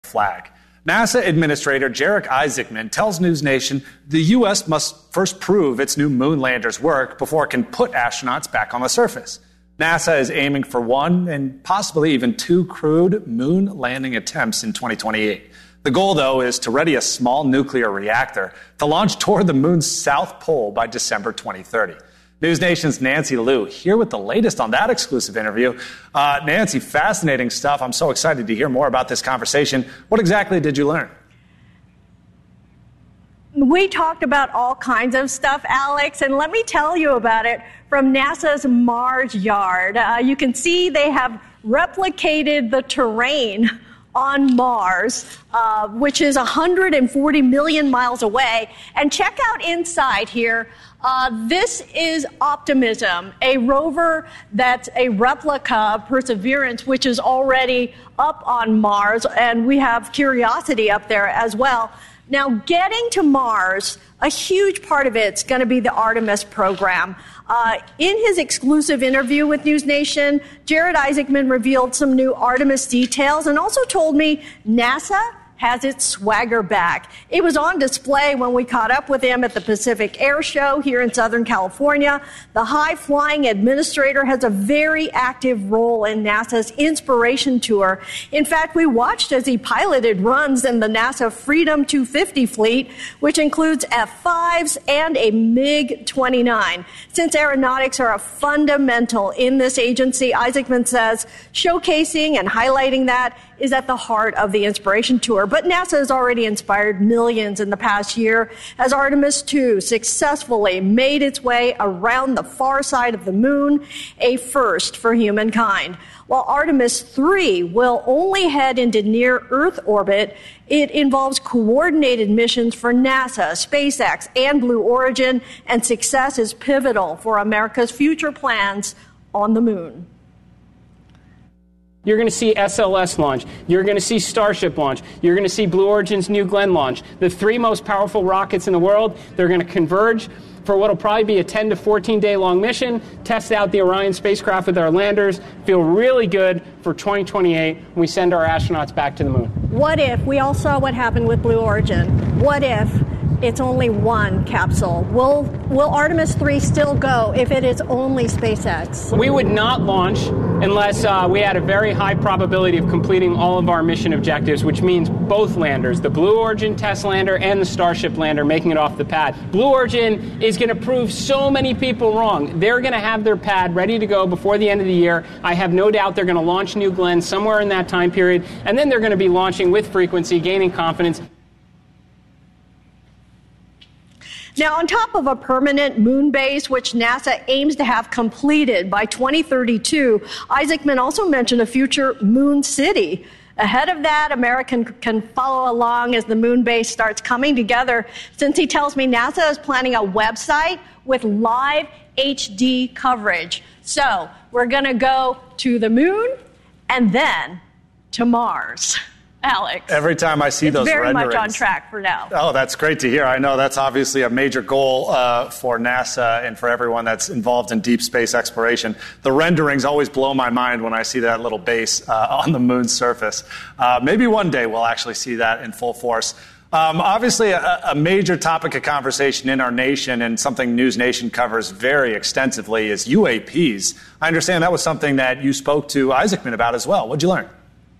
flag. NASA Administrator Jarek Isaacman tells News Nation the U.S. must first prove its new moon landers work before it can put astronauts back on the surface. NASA is aiming for one and possibly even two crewed moon landing attempts in 2028. The goal, though, is to ready a small nuclear reactor to launch toward the moon's south pole by December 2030. News Nation's Nancy Liu here with the latest on that exclusive interview. Nancy, fascinating stuff. I'm so excited to hear more about this conversation. What exactly did you learn? We talked about all kinds of stuff, Alex, and let me tell you about it from NASA's Mars Yard. You can see they have replicated the terrain on Mars, which is 140 million miles away. And check out inside here. This is Optimism, a rover that's a replica of Perseverance, which is already up on Mars, and we have Curiosity up there as well. Now, getting to Mars, a huge part of it's going to be the Artemis program. In his exclusive interview with News Nation, Jarek Isaacman revealed some new Artemis details and also told me NASA has its swagger back. It was on display when we caught up with him at the Pacific Air Show here in Southern California. The high-flying administrator has a very active role in NASA's Inspiration Tour. In fact, we watched as he piloted runs in the NASA Freedom 250 fleet, which includes F-5s and a MiG-29. Since aeronautics are a fundamental in this agency, Isaacman says showcasing and highlighting that is at the heart of the Inspiration Tour. But NASA has already inspired millions in the past year as Artemis II successfully made its way around the far side of the moon, a first for humankind. While Artemis III will only head into near-Earth orbit, it involves coordinated missions for NASA, SpaceX, and Blue Origin, and success is pivotal for America's future plans on the moon. You're going to see SLS launch. You're going to see Starship launch. You're going to see Blue Origin's New Glenn launch. The three most powerful rockets in the world, they're going to converge for what will probably be a 10 to 14-day long mission, test out the Orion spacecraft with our landers, feel really good for 2028 when we send our astronauts back to the moon. What if, we all saw what happened with Blue Origin, what if it's only one capsule? Will Artemis 3 still go if it is only SpaceX? We would not launch unless we had a very high probability of completing all of our mission objectives, which means both landers, the Blue Origin test lander and the Starship lander, making it off the pad. Blue Origin is going to prove so many people wrong. They're going to have their pad ready to go before the end of the year. I have no doubt they're going to launch New Glenn somewhere in that time period, and then they're going to be launching with frequency, gaining confidence. Now, on top of a permanent moon base, which NASA aims to have completed by 2032, Isaacman also mentioned a future moon city. Ahead of that, America can follow along as the moon base starts coming together, since he tells me NASA is planning a website with live HD coverage. So we're going to go to the moon and then to Mars. Alex. Every time I see those renderings. Very much on track for now. Oh, that's great to hear. I know that's obviously a major goal for NASA and for everyone that's involved in deep space exploration. The renderings always blow my mind when I see that little base on the moon's surface. Maybe one day we'll actually see that in full force. Obviously, a major topic of conversation in our nation and something News Nation covers very extensively is UAPs. I understand that was something that you spoke to Isaacman about as well. What'd you learn?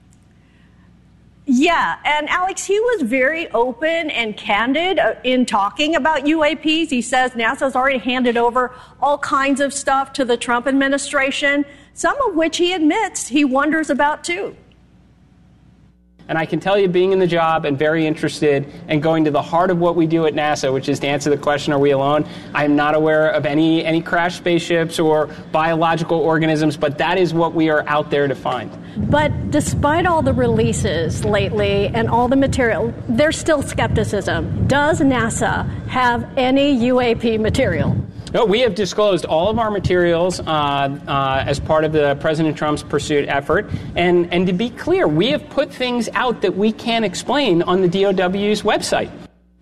Yeah, and Alex, he was very open and candid in talking about UAPs. He says NASA's already handed over all kinds of stuff to the Trump administration, some of which he admits he wonders about too. And I can tell you, being in the job and very interested and going to the heart of what we do at NASA, which is to answer the question, are we alone? I am not aware of any crashed spaceships or biological organisms, but that is what we are out there to find. But despite all the releases lately and all the material, there's still skepticism. Does NASA have any UAP material? No, we have disclosed all of our materials as part of the President Trump's pursuit effort. And to be clear, we have put things out that we can't explain on the DOW's website.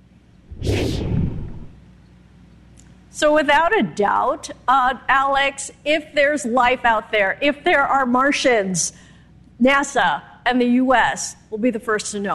So without a doubt, Alex, if there's life out there, if there are Martians, NASA and the U.S. will be the first to know.